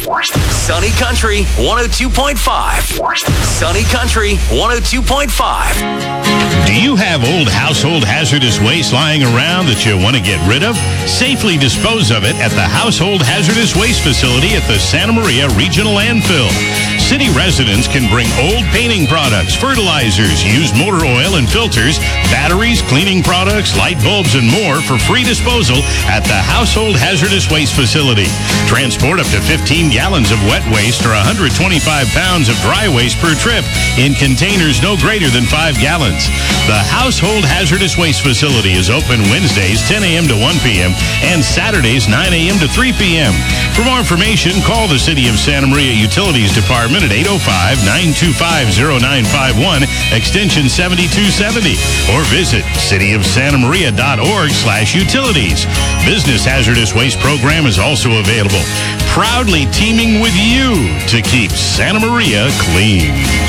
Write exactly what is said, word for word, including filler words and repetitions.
Sunny Country one oh two point five. Sunny Country one oh two point five. Do you have old household hazardous waste lying around that you want to get rid of? Safely dispose of it at the Household Hazardous Waste Facility at the Santa Maria Regional Landfill. City residents can bring old painting products, fertilizers, used motor oil and filters, batteries, cleaning products, light bulbs, and more for free disposal at the Household Hazardous Waste Facility. Transport up to fifteen gallons of wet waste or one hundred twenty-five pounds of dry waste per trip in containers no greater than five gallons. The Household Hazardous Waste Facility is open Wednesdays ten a.m. to one p.m. and Saturdays nine a.m. to three p.m. For more information, call the City of Santa Maria Utilities Department at eight oh five, nine two five, oh nine five one, extension seventy-two seventy, or visit cityofsantamaria.org slash utilities. Business Hazardous Waste Program is also available. Proudly teaming with you to keep Santa Maria clean.